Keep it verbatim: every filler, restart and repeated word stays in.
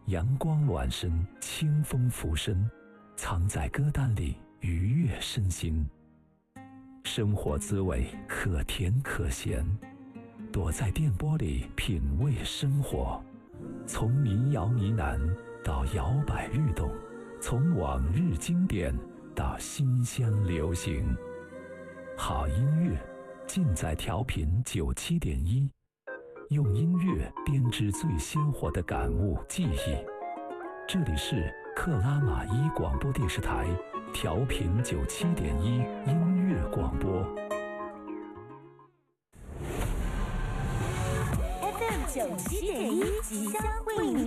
阳光暖身，清风拂身，藏在歌单里愉悦身心。生活滋味可甜可咸，躲在电波里品味生活。从民谣呢喃到摇摆律动，从往日经典到新乡流行。好音乐尽在调频九七点一，用音乐编织最鲜活的感悟记忆。这里是克拉玛依广播电视台调频九七点一音乐广播。 F M 九七点一即将为您